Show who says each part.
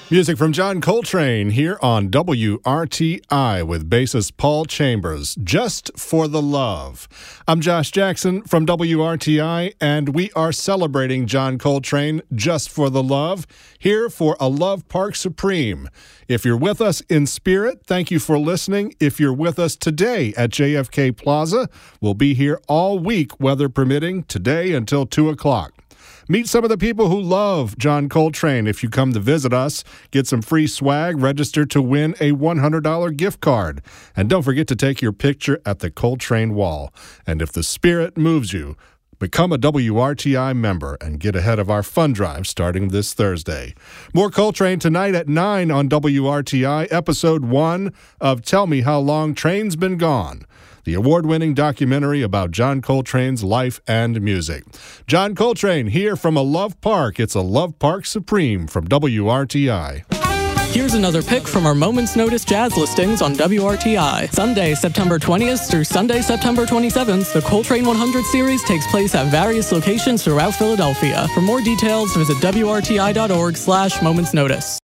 Speaker 1: Music from John Coltrane here on WRTI with bassist Paul Chambers, Just for the Love. I'm Josh Jackson from WRTI, and we are celebrating John Coltrane, Just for the Love, here for A Love Park Supreme. If you're with us in spirit, thank you for listening. If you're with us today at JFK Plaza, we'll be here all week, weather permitting, today until 2 o'clock. Meet some of the people who love John Coltrane. If you come to visit us, get some free swag, register to win a $100 gift card. And don't forget to take your picture at the Coltrane Wall. And if the spirit moves you, become a WRTI member and get ahead of our fun drive starting this Thursday. More Coltrane tonight at 9 on WRTI, Episode 1 of Tell Me How Long Train's Been Gone, the award-winning documentary about John Coltrane's life and music. John Coltrane here from A Love Park. It's A Love Park Supreme from WRTI.
Speaker 2: Here's another pick from our Moment's Notice jazz listings on WRTI. Sunday, September 20th through Sunday, September 27th, the Coltrane 100 series takes place at various locations throughout Philadelphia. For more details, visit WRTI.org/Moment's Notice.